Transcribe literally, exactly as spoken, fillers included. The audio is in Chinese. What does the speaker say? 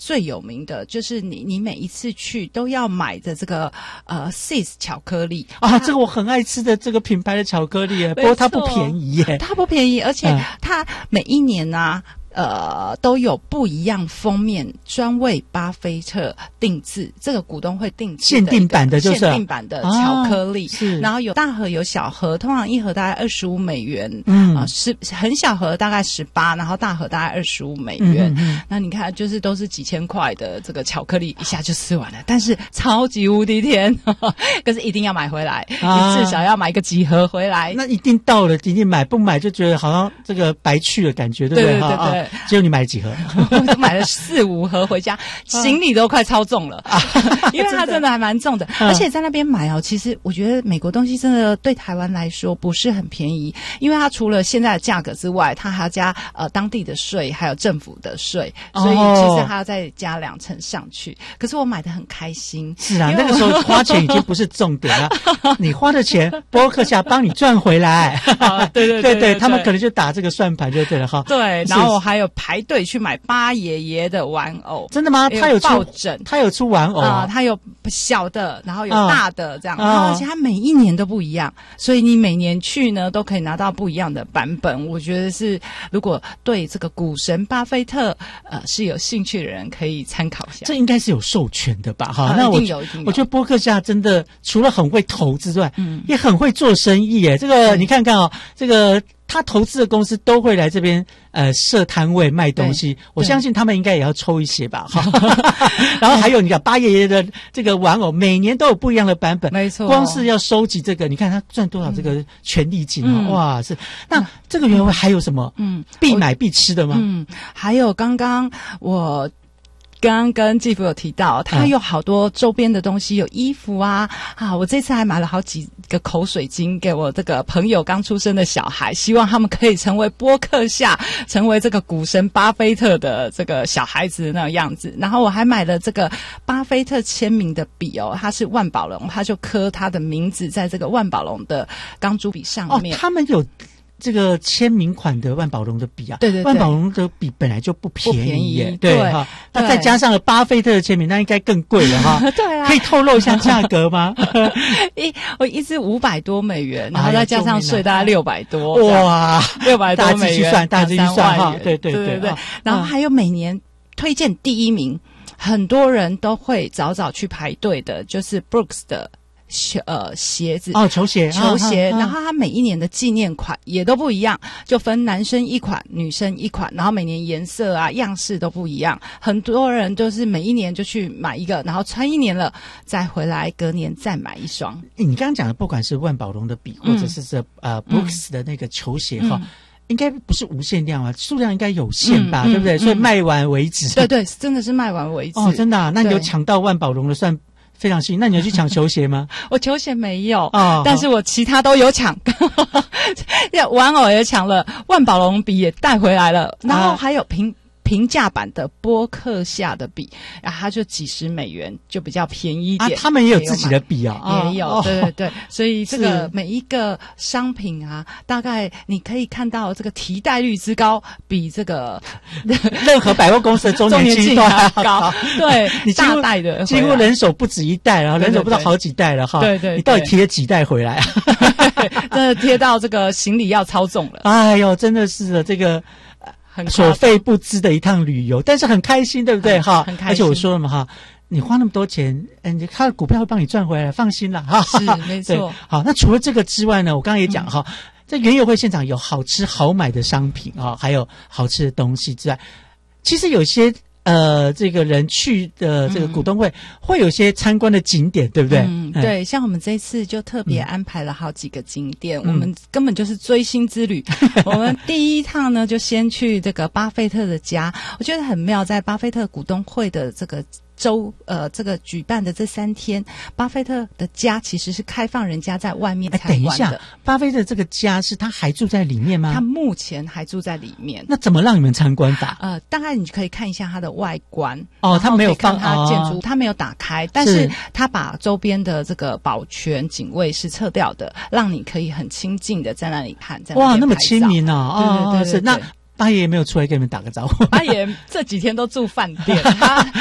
最有名的就是你你每一次去都要买的这个呃 Sis 巧克力啊，这个我很爱吃的这个品牌的巧克力耶，不过它不便宜耶， 它不便宜，而且它每一年啊呃，都有不一样封面，专为巴菲特定制，这个股东会定制限定版的，就是限定版的巧克力， 啊、是。 然后有大盒有小盒，通常一盒大概二十五美元， 嗯， 啊，是很小盒大概十八，然后大盒大概二十五美元。嗯嗯嗯，那你看，就是都是几千块的这个巧克力，一下就吃完了，但是超级无敌甜，呵呵，可是一定要买回来，啊、你至少要买个几盒回来。 那一定到了，一定买，不买就觉得好像这个白去了感觉，对不对？ 对对对对。 只有你买了几盒？ 我买了四五盒回家，行李都快超重了，啊、因为它真的还蛮重的。而且在那边买哦，其实我觉得美国东西真的对台湾来说不是很便宜，因为它除了现在的价格之外，它还要加呃当地的税，还有政府的税，所以其实还要再加两成上去。可是我买的很开心。 是啊，那个时候花钱已经不是重点了，你花的钱播客下帮你赚回来。 啊、对对 对, 对, 对, 对对，他们可能就打这个算盘就对了哈。 对，然后我还有排队去买巴爷爷的玩偶。 真的吗？他有出抱枕， 他有出玩偶啊、 呃，他有小的，然后有大的这样， 啊、 然后而且他每一年都不一样，所以你每年去呢都可以拿到不一样的版本。我觉得是如果对这个股神巴菲特呃是有兴趣的人可以参考一下。 这应该是有授权的吧？哈、呃，那我我一定有一定有我觉得播客下真的除了很会投资之外，嗯，也很会做生意耶。这个、嗯、你看看哦，这个。他投资的公司都会来这边呃设摊位卖东西，我相信他们应该也要抽一些吧。然后还有你看巴爷爷的这个玩偶，每年都有不一样的版本， 没错。 光是要收集这个，你看他赚多少这个权利金啊！ 嗯、 哇，是那、嗯、这个原会还有什么？嗯，必买必吃的吗？ 嗯，还有刚刚我。刚刚跟继父有提到，他有好多周边的东西，有衣服啊啊！我这次还买了好几个口水巾给我这个朋友刚出生的小孩，希望他们可以成为播客下，成为这个股神巴菲特的这个小孩子那个样子。然后我还买了这个巴菲特签名的笔哦，它是万宝龙，他就刻他的名字在这个万宝龙的钢珠笔上面。 哦，他们有。这个签名款的万宝龙的笔啊， 对对对， 万宝龙的笔本来就不便宜， 不便宜对哈。那再加上了巴菲特的签名，那应该更贵了哈。 对啊， 可以透露一下价格吗？ 一我一支五百多美元，然后再加上税大概六百多， 哇， 六百多美元， 大致预算哈，对对对对对。然后还有每年推荐第一名，很多人都会早早去排队的，就是 Brooks 的。呃，鞋子哦，球鞋， 球鞋， 啊啊、 然后它每一年的纪念款也都不一样，就分男生一款，女生一款，然后每年颜色啊、样式都不一样。很多人都是每一年就去买一个，然后穿一年了，再回来隔年再买一双。 你刚刚讲的，不管是万宝龙的笔，或者是这、嗯、呃 Brooks 的那个球鞋哈。嗯应该不是无限量啊，数量应该有限吧，嗯、对不对、嗯？所以卖完为止。 对对，真的是卖完为止。 哦，真的啊？那你有抢到万宝龙的算非常幸运。那你有去抢球鞋吗？ 我球鞋没有，哦，但是我其他都有抢。玩偶也抢了，万宝龙笔也带回来了，然后还有平。平价版的播客下的笔，然后它就几十美元，就比较便宜一点。 啊，他们也有自己的笔啊， 也有，哦、对对对。所以这个每一个商品啊，大概你可以看到这个提袋率之高，比这个任何百货公司的周年庆都还高。 对， 你大袋的， 几乎人手不止一袋，然后人手不知道好几袋了哈。 对 对, 对， 你到底提了几袋回来啊？ 真的贴到这个行李要超重了。 哎呦，真的是的，这个。所费不赀的一趟旅游，但是很开心，对不对？哈， 很开心。 而且我说了嘛，哈，你花那么多钱，嗯，他的股票会帮你赚回来，放心啦，哈。 是，没错。 好，那除了这个之外呢，我刚刚也讲哈，在园游会现场有好吃好买的商品啊，还有好吃的东西之外，其实有些。呃，这个人去的这个股东会、嗯、会有些参观的景点，对不对？ 嗯，对，像我们这一次就特别安排了好几个景点，嗯、我们根本就是追星之旅。我们第一趟呢，就先去这个巴菲特的家，我觉得很妙，在巴菲特股东会的这个。周呃，这个举办的这三天，巴菲特的家其实是开放人家在外面参观的。 等一下，巴菲特这个家是他还住在里面吗？ 他目前还住在里面。 那怎么让你们参观法？ 呃，大概你可以看一下它的外观哦，他没有放它建筑，他、哦、没有打开，但是他把周边的这个保全警卫是撤掉的，让你可以很亲近的在那里看。在那哇，那么亲民哦！ 对对 对, 对, 对， 是那。八爷也没有出来跟你们打个招呼。 八爷这几天都住饭店，他